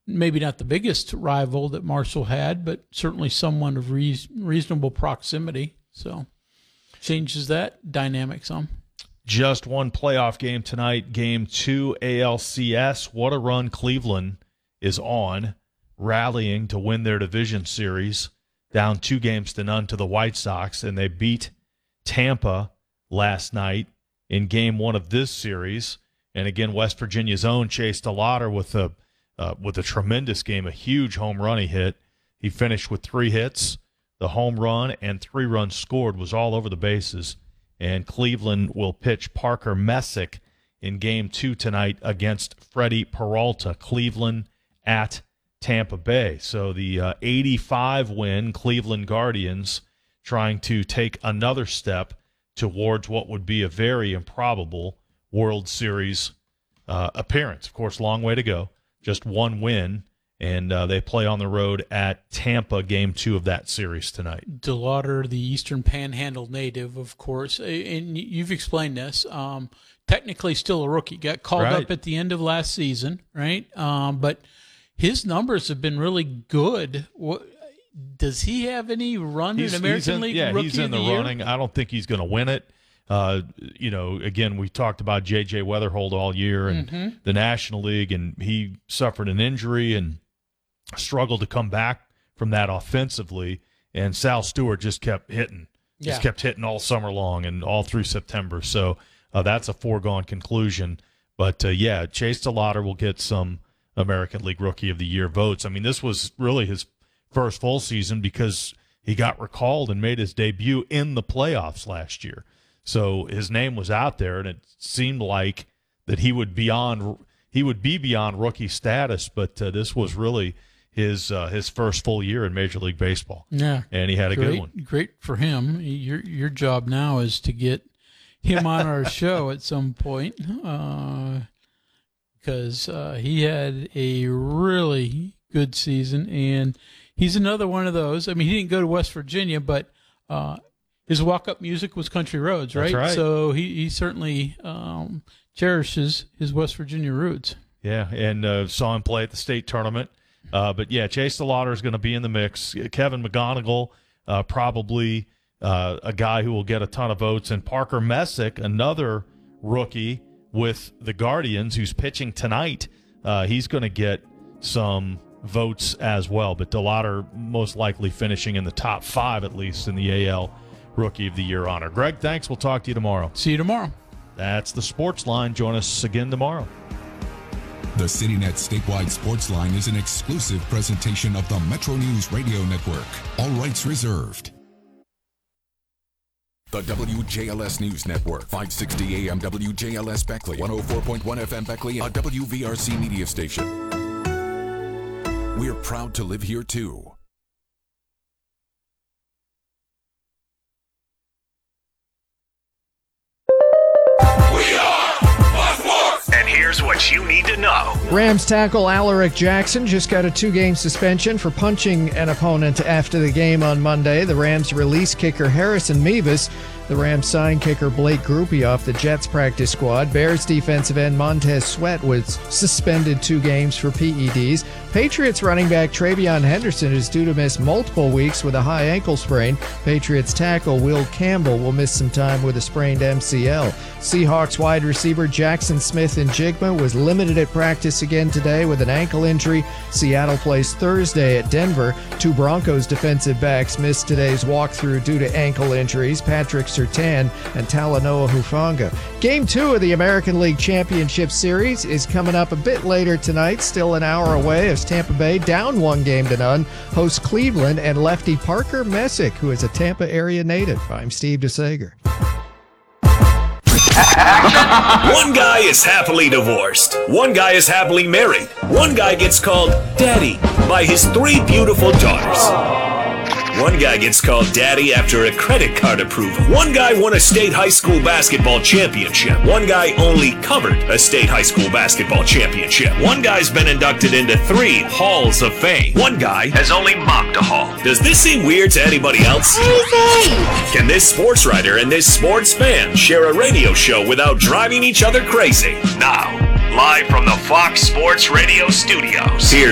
maybe not the biggest rival that Marshall had, but certainly someone of reasonable proximity. So changes that dynamic some. Just one playoff game tonight, Game 2 ALCS. What a run Cleveland is on, rallying to win their division series, down 2-0 to the White Sox, and they beat Tampa last night in Game 1 of this series. And again, West Virginia's own Chase DeLauter with a tremendous game, a huge home run he hit. He finished with 3 hits. The home run and 3 runs scored was all over the bases. And Cleveland will pitch Parker Messick in Game 2 tonight against Freddie Peralta. Cleveland at Tampa Bay. So the 85 win Cleveland Guardians trying to take another step towards what would be a very improbable World Series appearance. Of course, long way to go. Just one win, and they play on the road at Tampa, Game 2 of that series tonight. DeLauter, the Eastern Panhandle native, of course, and you've explained this. Technically still a rookie. Got called up at the end of last season, right? But his numbers have been really good. Does he have any run in American League Rookie of the Year? Yeah, he's in the running. I don't think he's going to win it. Again, we talked about J.J. Weatherhold all year and the National League, and he suffered an injury and struggled to come back from that offensively. And Sal Stewart just kept hitting. Just kept hitting all summer long and all through September. So that's a foregone conclusion. But, Chase DeLauter will get some American League Rookie of the Year votes. I mean, this was really his first full season because he got recalled and made his debut in the playoffs last year. So his name was out there, and it seemed like that he would be beyond rookie status. But this was really his first full year in Major League Baseball. Yeah, and he had a good one. Great for him. Your job now is to get him on our show at some point, because he had a really good season, and he's another one of those. I mean, he didn't go to West Virginia, but his walk-up music was Country Roads, right? That's right. So he certainly cherishes his West Virginia roots. Yeah, and saw him play at the state tournament. But, Chase DeLauter is going to be in the mix. Kevin McGonigal, probably a guy who will get a ton of votes. And Parker Messick, another rookie with the Guardians who's pitching tonight, he's going to get some votes as well. But DeLauter most likely finishing in the top 5, at least, in the AL Rookie of the Year honor. Greg, thanks. We'll talk to you tomorrow. See you tomorrow. That's the Sports Line. Join us again tomorrow. The CityNet Statewide Sports Line is an exclusive presentation of the Metro News Radio Network. All rights reserved. The WJLS News Network, 560 AM WJLS Beckley, 104.1 FM Beckley, a WVRC media station. We're proud to live here, too. And here's what you need to know. Rams tackle Alaric Jackson just got a 2-game suspension for punching an opponent after the game on Monday. The Rams released kicker Harrison Mevis. The Rams signed kicker Blake Grupe off the Jets practice squad. Bears defensive end Montez Sweat was suspended 2 games for PEDs. Patriots running back Travion Henderson is due to miss multiple weeks with a high ankle sprain. Patriots tackle Will Campbell will miss some time with a sprained MCL. Seahawks wide receiver Jackson Smith-Njigba was limited at practice again today with an ankle injury. Seattle plays Thursday at Denver. 2 Broncos defensive backs missed today's walkthrough due to ankle injuries. Patrick Surtain and Talanoa Hufanga. Game 2 of the American League Championship Series is coming up a bit later tonight, still an hour away, as Tampa Bay, down 1-0, hosts Cleveland and lefty Parker Messick, who is a Tampa area native. I'm Steve DeSager. One guy is happily divorced. One guy is happily married. One guy gets called Daddy by his 3 beautiful daughters. One guy gets called Daddy after a credit card approval. One guy won a state high school basketball championship. One guy only covered a state high school basketball championship. One guy's been inducted into 3 halls of fame. One guy has only mocked a hall. Does this seem weird to anybody else? Crazy! Can this sports writer and this sports fan share a radio show without driving each other crazy? Now, live from the Fox Sports Radio studios, here's